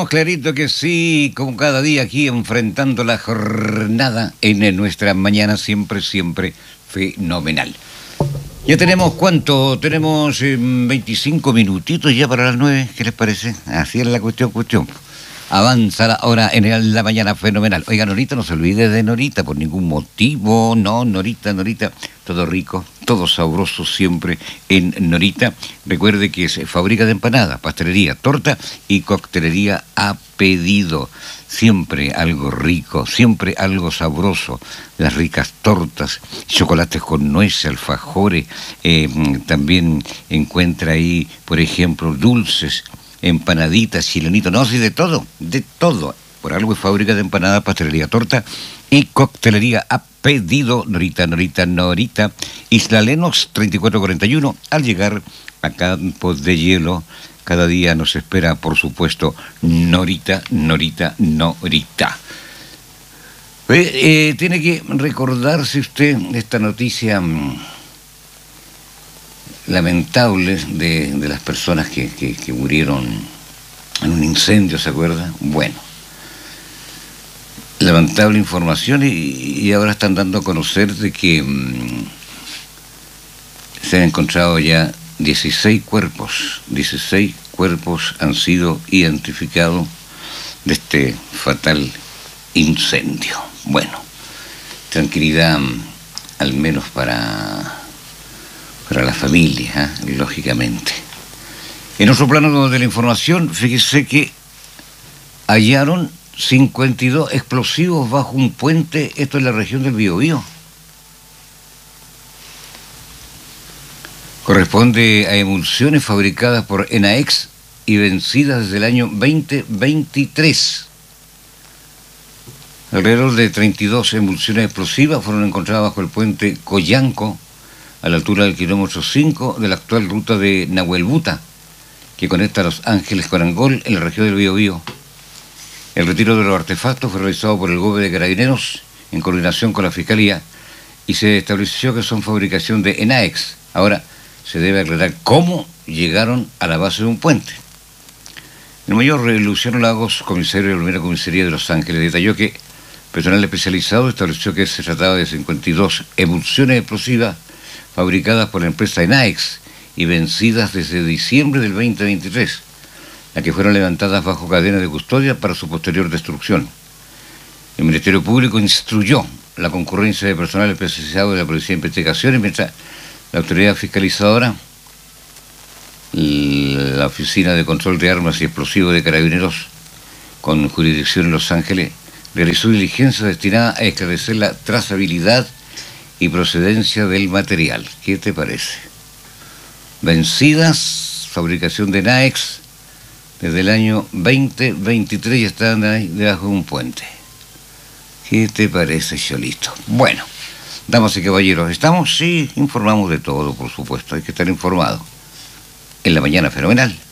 Clarito que sí, como cada día aquí enfrentando la jornada en nuestra mañana siempre fenomenal. Ya tenemos cuánto, tenemos 25 minutitos ya para las 9, ¿qué les parece? Así es la cuestión. Avanza la hora en la mañana fenomenal. Oiga, Norita, no se olvide de Norita por ningún motivo. No, Norita, todo rico, todo sabroso siempre en Norita. Recuerde que es fábrica de empanadas, pastelería, torta y coctelería a pedido. Siempre algo rico, siempre algo sabroso. Las ricas tortas, chocolates con nueces, alfajores. También encuentra ahí, por ejemplo, dulces, empanaditas, chilenitos, no, sí, de todo. Por algo es fábrica de empanadas, pastelería, torta y coctelería a pedido. Norita. Isla Lenox 3441. Al llegar a Campos de Hielo, cada día nos espera, por supuesto, Norita. Tiene que recordarse usted esta noticia lamentable de las personas que murieron en un incendio, ¿se acuerda? Bueno, lamentable información y ahora están dando a conocer de que se han encontrado ya 16 cuerpos. 16 cuerpos han sido identificados de este fatal incendio. Bueno, tranquilidad al menos para la familia, lógicamente. En otro plano de la información, fíjese que hallaron 52 explosivos bajo un puente, esto en la región del Biobío. Corresponde a emulsiones fabricadas por Enaex y vencidas desde el año 2023. Alrededor de 32 emulsiones explosivas fueron encontradas bajo el puente Coyanco, a la altura del kilómetro 5 de la actual ruta de Nahuelbuta, que conecta a Los Ángeles con Angol en la región del Biobío. El retiro de los artefactos fue realizado por el GOBE de Carabineros en coordinación con la Fiscalía y se estableció que son fabricación de Enaex. Ahora se debe aclarar cómo llegaron a la base de un puente. El mayor Luciano Lagos, comisario de la primera comisaría de Los Ángeles, detalló que personal especializado estableció que se trataba de 52 emulsiones explosivas fabricadas por la empresa Enaex y vencidas desde diciembre del 2023, las que fueron levantadas bajo cadena de custodia para su posterior destrucción. El Ministerio Público instruyó la concurrencia de personal especializado de la Policía de Investigaciones, mientras la autoridad fiscalizadora, la Oficina de Control de Armas y Explosivos de Carabineros, con jurisdicción en Los Ángeles, realizó diligencias destinadas a esclarecer la trazabilidad y procedencia del material. ¿Qué te parece? Vencidas, fabricación de Enaex, desde el año 2023 ya estaban ahí debajo de un puente. ¿Qué te parece, Cholito? Bueno, damas y caballeros, ¿estamos? Sí, informamos de todo, por supuesto, hay que estar informado. En la mañana fenomenal.